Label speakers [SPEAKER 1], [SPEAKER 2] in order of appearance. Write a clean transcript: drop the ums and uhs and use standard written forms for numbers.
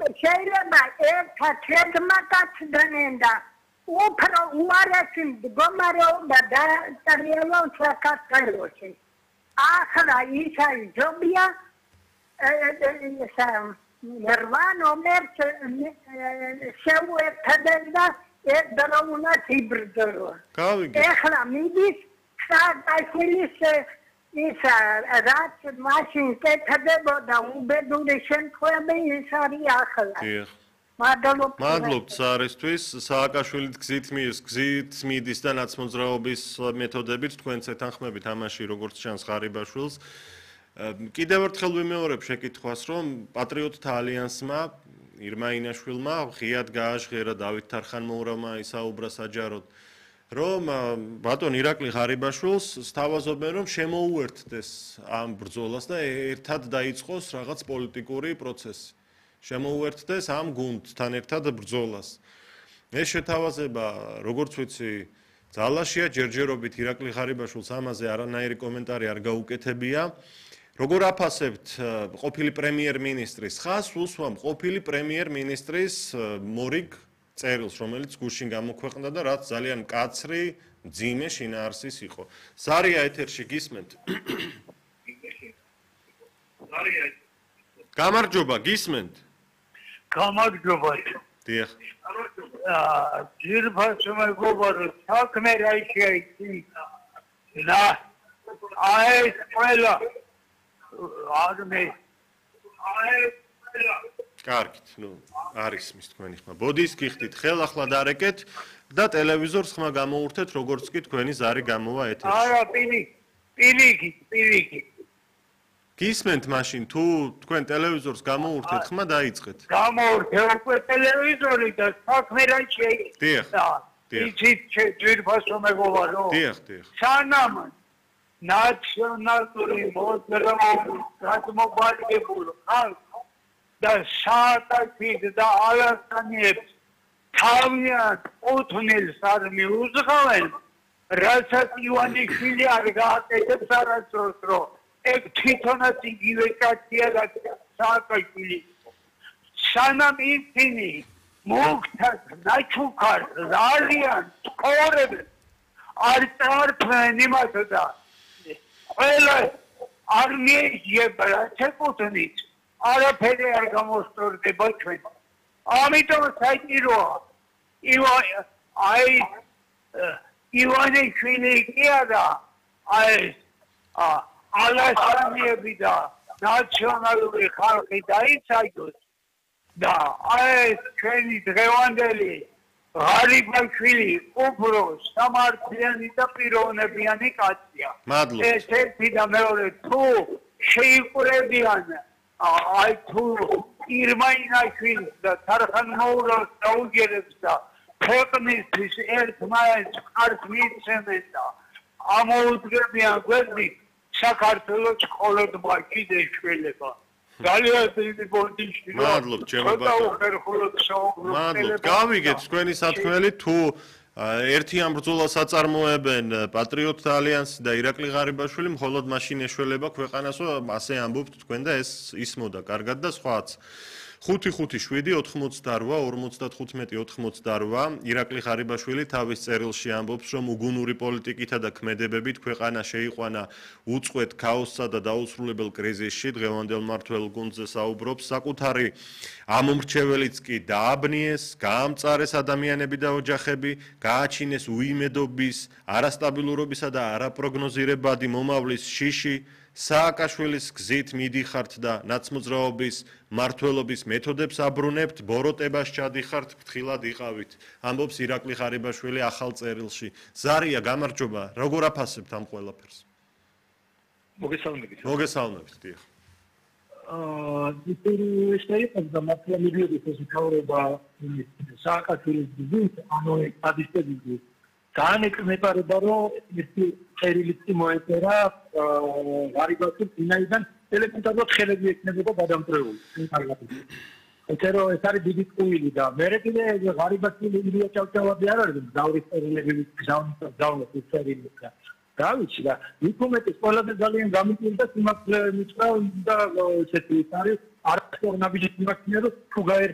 [SPEAKER 1] შეიძლება ერთმა კაცდან და უფრო უარესი მდგომარეობა დააჭრიელონ საქართველოში. ახლა ისა ჯობია რვა ნომერს შევერთდნენ და ერთდროულად იბრძოლა. ეხლა მიდის სააკაშვილის ისა რაც მაშინ კეთდებოდა უბედური შემთხვევები ის არის ახლა.
[SPEAKER 2] მადლობთ სარისთვის სააკაშვილით გზით მიდის და ნაცმოძრაობის მეთოდებით თქვენც ეთანხმებით ამაში როგორც ჩანს ღარიბაშვილს. კიდევ ერთხელ ვიმეორებ შეკითხვას რომ პატრიოტთა ალიანსმა ირმა ინაშვილმა ღიად გააჟღერა დავით თარხანმოურავმა ისაუბრა საჯაროდ რომ ბატონ ირაკლი ღარიბაშვილს სთავაზობენ რომ შემოუერთდეს ამ ბრძოლას და ერთად დაიწყოს რაღაც პოლიტიკური პროცესი. შემოუერთდეს ამ გუნდთან ერთად ბრძოლას. ეს შეთავაზება როგორც ვიცი ძალაშია ჯერჯერობით ირაკლი ღარიბაშვილს ამაზე არანაირი კომენტარი არ გაუკეთებია. როგორ აფასებთ ყოფილი პრემიერ-მინისტრის ხას უსვამ ყოფილი პრემიერ-მინისტრის მორიგ წერილს რომელიც გუშინ გამოქვეყნდა და რაც ძალიან მკაცრი მძიმე შინაარსის იყო. ზარია ეთერში გისმენთ? გამარჯობა გისმენთ?
[SPEAKER 3] გამარჯობა.
[SPEAKER 2] დიახ.
[SPEAKER 3] ძირფას მეგობარო საქმე რა შეიძლება? და აი ყველა
[SPEAKER 2] კარგით, არის მის თქვენი ხმა. ბოდის გიხდით, ხელ ახლა დარეკეთ და ტელევიზორს ხმა გამოურთეთ, როგორც კი თქვენი ზარი გამოვა ეთერში.
[SPEAKER 3] არა, პირიქით.
[SPEAKER 2] გისმენთ მაშინ თუ თქვენ ტელევიზორს გამოურთეთ, ხმა დაიწყეთ.
[SPEAKER 3] გამოურთე უკვე ტელევიზორი და საქმე რა შეიძლება?
[SPEAKER 2] დიახ.
[SPEAKER 3] იცით ძირფასო მეგობარო?
[SPEAKER 2] დიახ.
[SPEAKER 3] სანამ ნაციონალური მოძრაობის ხალხ და სააკაშვილს და ალასანიებს თავიანთ უთნილს არ მიუძღავენ, რასაც ივანიშვილი არ გააკეთებს არასდროს, რომ ეგ თვითონაც იგივე კაცია, რაც სააკაშვილი. სანამ ისინი მუქთად ნაჩუქარ ძალიან ცხოვრებენ არ წარფენ იმას და ყველა არ მიეძიება რაც ეკუთვნით არაფერი არ გამოსწორდება ჩვენ. ამიტომ საჭიროა ივანიშვილი კი არა აი ალასანიები და ნაციონალური ხალხი დაიცაჯოს და აი ჩვენი დღევანდელი ღარიბაშვილი უფრო სამართლიანი და პიროვნებიანი კაცია. ეს ერთი და მეორე თუ შეიყურებიან აი თუ ირმა ინაშვილს და თარხანმოურავს დაუჯერებს და ქვეყნისთვის ერთმანეთს ხარს მიიცემენ და ამოუძღებიან გვერდით საქართველოს მხოლოდ მაშინ ეშველება. ძალიან დიდი ბოდიში.
[SPEAKER 2] მადლობთ ჩემო ბატონო. მადლობთ. გავიგეთ თქვენი სათქმელი თუ ერთი ამ ბრძოლას აწარმოებენ პატრიოტთა ალიანსი და ირაკლი ღარიბაშვილი, მხოლოდ მაშინ ეშველება ქვეყანას, ასე ამბობთ თქვენ და ეს ისმოდა კარგად და სხვაც. 5-5-7-88-55-88 ირაკლი ღარიბაშვილი თავის წერილში ამბობს, რომ უგუნური პოლიტიკითა და ქმედებებით ქვეყანა შეიყვანა უწყვეტ ქაოსსა და დაუსრულებელ კრიზისში. დღევანდელ მმართველ გუნდზე საუბრობს. საკუთარი ამომრჩეველიც კი დააბნიეს, გაამწარეს ადამიანები და ოჯახები, გააჩინეს უიმედობის, არასტაბილურობისა და არაპროგნოზირებადი მომავლის შიში. სააკაშვილის გზით მიდიხართ და ნაცმოძრაობის მმართველობის მეთოდებს აბრუნებთ, ბოროტებას ჩადიხართ, ფრთხილად იყავით. ამბობს ირაკლი ღარიბაშვილი ახალ წერილში. ზარია, გამარჯობა, როგორ აფასებთ ამ ყველაფერს? მოგესალმებით, დიახ.
[SPEAKER 4] შეიძლება მართლა მიდიოდეს ეს თავრობა სააკაშვილის გზით, ანუ ადისტები ძალიან ეკმეტარება, რომ ერთი წერილიც მოეწერა ღარიბაშვილს ვინაიდან ელემენტარულად ხელები ექნებოდა გადამწრეული. ეწერო ეს არის დიდი ტყუილი და მერე კიდე ღარიბაშვილი ილია ჭავჭავაძე არ არის გზავრის წერილები გზავნის წერილი და ვიცი და ინფორმატიკის ყველაზე ძალიან გამიკვირდა სიმართლე მიწა და ესეთი არის არასწორ ნაბიჯით იმაქნია რომ თუ